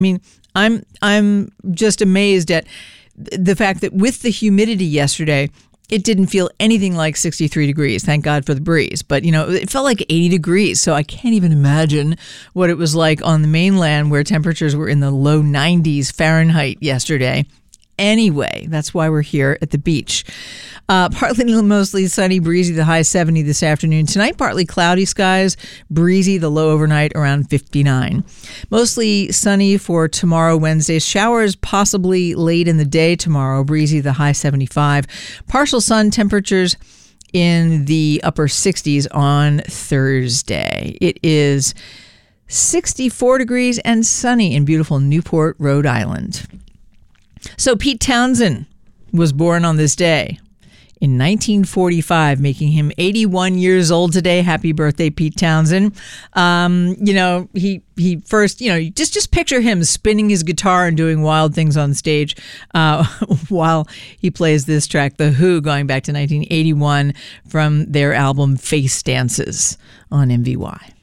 I mean, I'm just amazed at the fact that with the humidity yesterday, it didn't feel anything like 63 degrees. Thank God for the breeze. But, it felt like 80 degrees. So I can't even imagine what it was like on the mainland where temperatures were in the low 90s Fahrenheit yesterday. Anyway, that's why we're here at the beach. Partly to mostly sunny, breezy, the high 70 this afternoon. Tonight, partly cloudy skies, breezy, the low overnight around 59. Mostly sunny for tomorrow, Wednesday. Showers possibly late in the day tomorrow, breezy, the high 75. Partial sun, temperatures in the upper 60s on Thursday. It is 64 degrees and sunny in beautiful Newport, Rhode Island. So Pete Townsend was born on this day in 1945, making him 81 years old today. Happy birthday, Pete Townsend. He first, just picture him spinning his guitar and doing wild things on stage while he plays this track, The Who, going back to 1981 from their album Face Dances on MVY.